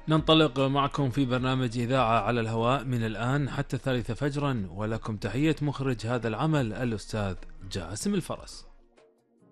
ننطلق معكم في برنامج إذاعة على الهواء من الآن حتى 3 فجرا، ولكم تحية مخرج هذا العمل الأستاذ جاسم الفرس.